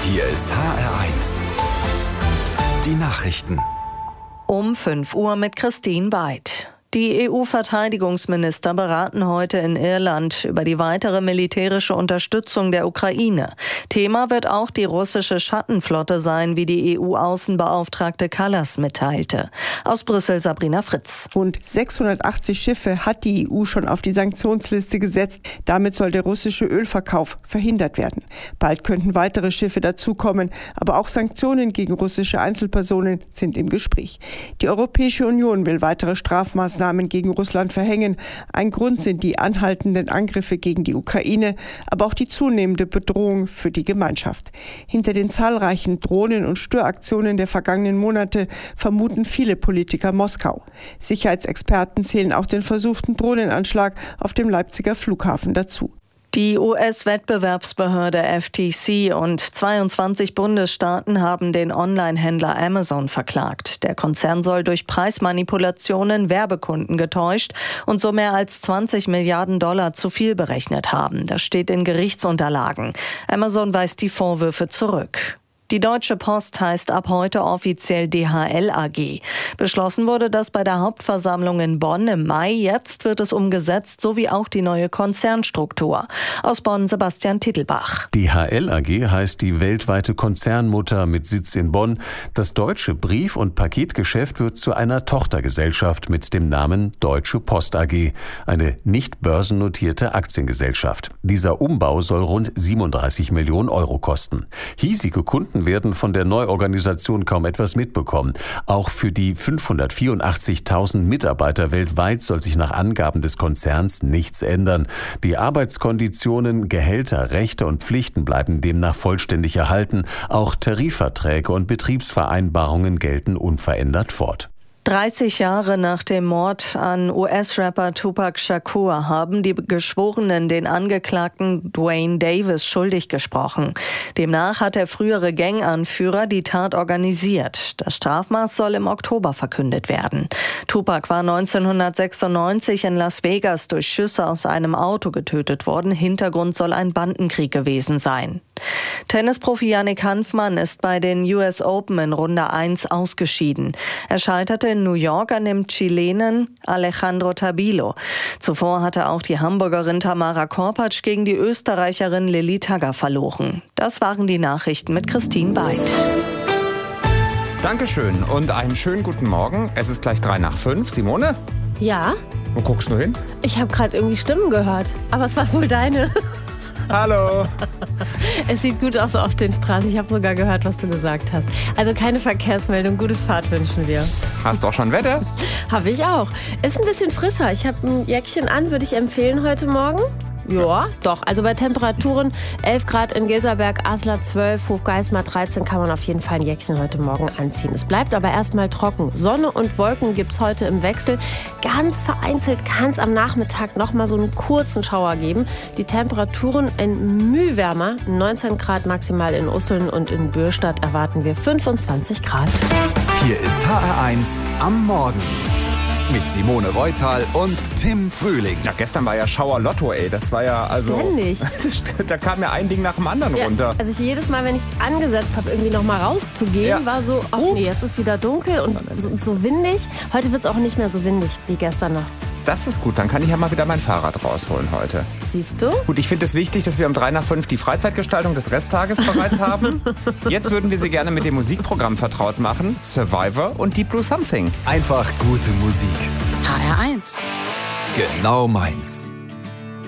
Hier ist HR1. Die Nachrichten. Um 5 Uhr mit Christine Weid. Die EU-Verteidigungsminister beraten heute in Irland über die weitere militärische Unterstützung der Ukraine. Thema wird auch die russische Schattenflotte sein, wie die EU-Außenbeauftragte Kallas mitteilte. Aus Brüssel Sabrina Fritz. Rund 680 Schiffe hat die EU schon auf die Sanktionsliste gesetzt. Damit soll der russische Ölverkauf verhindert werden. Bald könnten weitere Schiffe dazukommen, aber auch Sanktionen gegen russische Einzelpersonen sind im Gespräch. Die Europäische Union will weitere Strafmaßnahmen gegen Russland verhängen. Ein Grund sind die anhaltenden Angriffe gegen die Ukraine, aber auch die zunehmende Bedrohung für die Gemeinschaft. Hinter den zahlreichen Drohnen- und Störaktionen der vergangenen Monate vermuten viele Politiker Moskau. Sicherheitsexperten zählen auch den versuchten Drohnenanschlag auf dem Leipziger Flughafen dazu. Die US-Wettbewerbsbehörde FTC und 22 Bundesstaaten haben den Online-Händler Amazon verklagt. Der Konzern soll durch Preismanipulationen Werbekunden getäuscht und so mehr als 20 Milliarden Dollar zu viel berechnet haben. Das steht in Gerichtsunterlagen. Amazon weist die Vorwürfe zurück. Die Deutsche Post heißt ab heute offiziell DHL AG. Beschlossen wurde das bei der Hauptversammlung in Bonn im Mai. Jetzt wird es umgesetzt, sowie auch die neue Konzernstruktur. Aus Bonn Sebastian Tittelbach. DHL AG heißt die weltweite Konzernmutter mit Sitz in Bonn. Das deutsche Brief- und Paketgeschäft wird zu einer Tochtergesellschaft mit dem Namen Deutsche Post AG, eine nicht börsennotierte Aktiengesellschaft. Dieser Umbau soll rund 37 Millionen Euro kosten. Hiesige Kunden werden von der Neuorganisation kaum etwas mitbekommen. Auch für die 584.000 Mitarbeiter weltweit soll sich nach Angaben des Konzerns nichts ändern. Die Arbeitskonditionen, Gehälter, Rechte und Pflichten bleiben demnach vollständig erhalten. Auch Tarifverträge und Betriebsvereinbarungen gelten unverändert fort. 30 Jahre nach dem Mord an US-Rapper Tupac Shakur haben die Geschworenen den Angeklagten Duane Davis schuldig gesprochen. Demnach hat der frühere Ganganführer die Tat organisiert. Das Strafmaß soll im Oktober verkündet werden. Tupac war 1996 in Las Vegas durch Schüsse aus einem Auto getötet worden. Hintergrund soll ein Bandenkrieg gewesen sein. Tennisprofi Yannick Hanfmann ist bei den US Open in Runde 1 ausgeschieden. Er scheiterte in New York an dem Chilenen Alejandro Tabilo. Zuvor hatte auch die Hamburgerin Tamara Korpatsch gegen die Österreicherin Lilly Tagger verloren. Das waren die Nachrichten mit Christine Weid. Dankeschön und einen schönen guten Morgen. Es ist gleich 3:05. Simone? Ja? Wo guckst du hin? Ich habe gerade irgendwie Stimmen gehört, aber es war wohl deine. Hallo. Es sieht gut aus auf den Straßen. Ich habe sogar gehört, was du gesagt hast. Also keine Verkehrsmeldung. Gute Fahrt wünschen wir. Hast du auch schon Wetter? Habe ich auch. Ist ein bisschen frischer. Ich habe ein Jäckchen an, würde ich empfehlen heute Morgen. Ja, doch. Also bei Temperaturen 11 Grad in Gilserberg, Aslar 12, Hofgeismar 13 kann man auf jeden Fall ein Jäckchen heute Morgen anziehen. Es bleibt aber erstmal trocken. Sonne und Wolken gibt es heute im Wechsel. Ganz vereinzelt kann es am Nachmittag noch mal so einen kurzen Schauer geben. Die Temperaturen ein Mühe wärmer. 19 Grad maximal in Usseln und in Bürstadt erwarten wir 25 Grad. Hier ist HR1 am Morgen. Mit Simone Reutal und Tim Frühling. Ja, gestern war ja Schauer Lotto, ey. Das war ja also... Ständig. Da kam ja ein Ding nach dem anderen runter. Also ich jedes Mal, wenn ich angesetzt habe, irgendwie noch mal rauszugehen, war so, ach nee, jetzt ist wieder dunkel und so windig. Heute wird es auch nicht mehr so windig wie gestern Nacht. Das ist gut, dann kann ich ja mal wieder mein Fahrrad rausholen heute. Siehst du? Gut, ich finde es wichtig, dass wir um 3:05 die Freizeitgestaltung des Resttages bereits haben. Jetzt würden wir Sie gerne mit dem Musikprogramm vertraut machen. Survivor und Deep Blue Something. Einfach gute Musik. HR1. Genau meins.